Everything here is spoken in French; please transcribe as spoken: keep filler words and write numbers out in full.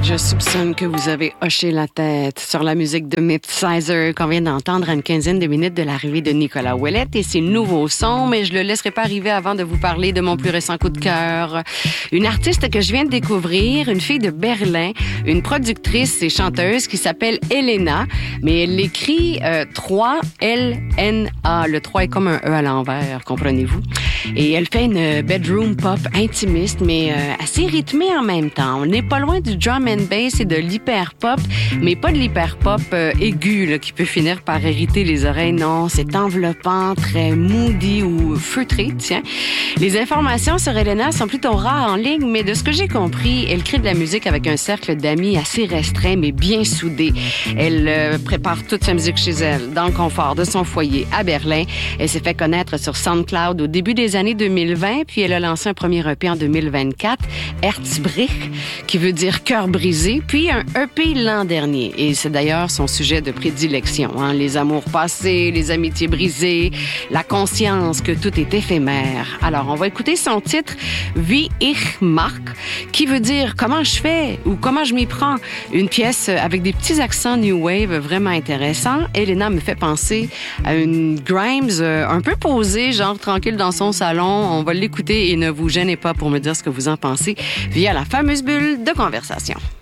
Je soupçonne que vous avez hoché la tête sur la musique de Midsizer qu'on vient d'entendre à une quinzaine de minutes de l'arrivée de Nicolas Ouellette et ses nouveaux sons, mais je le laisserai pas arriver avant de vous parler de mon plus récent coup de cœur. Une artiste que je viens de découvrir, une fille de Berlin, une productrice et chanteuse qui s'appelle Elena, mais elle l'écrit euh, trois L N A. Le trois est comme un E à l'envers, comprenez-vous? Et elle fait une bedroom pop intimiste, mais euh, assez rythmée en même temps. On n'est pas loin du drum and bass et de l'hyper pop, mais pas de l'hyper pop euh, aigu là, qui peut finir par irriter les oreilles. Non, c'est enveloppant, très moody ou feutré, tiens. Les informations sur Elena sont plutôt rares en ligne, mais de ce que j'ai compris, elle crée de la musique avec un cercle d'amis assez restreint, mais bien soudé. Elle euh, prépare toute sa musique chez elle, dans le confort de son foyer à Berlin. Elle s'est fait connaître sur SoundCloud au début des années deux mille vingt, puis elle a lancé un premier E P en deux mille vingt-quatre, Herzbrich, qui veut dire cœur brisé, puis un E P l'an dernier. Et c'est d'ailleurs son sujet de prédilection, hein? Les amours passés, les amitiés brisées, la conscience que tout est éphémère. Alors, on va écouter son titre « Wie ich mach », qui veut dire « comment je fais » ou « comment je m'y prends ». Une pièce avec des petits accents new wave vraiment intéressants. Elena me fait penser à une Grimes euh, un peu posée, genre tranquille dans son salon. On va l'écouter et ne vous gênez pas pour me dire ce que vous en pensez via la fameuse bulle de conversation.